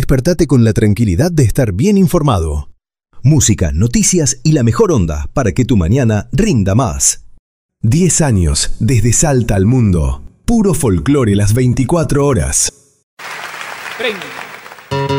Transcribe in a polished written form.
despertate con la tranquilidad de estar bien informado. Música, noticias y la mejor onda para que tu mañana rinda más. 10 años desde Salta al mundo. Puro folclore las 24 horas. 30.